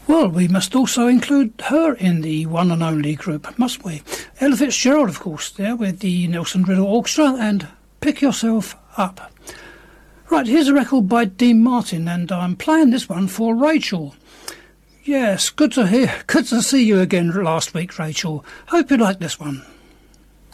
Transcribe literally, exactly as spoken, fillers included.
Well, we must also include her in the one and only group, must we? Ella Fitzgerald, of course, there with the Nelson Riddle Orchestra and Pick Yourself Up. Right, here's a record by Dean Martin, and I'm playing this one for Rachel. Yes, good to hear, good to see you again last week, Rachel. Hope you like this one.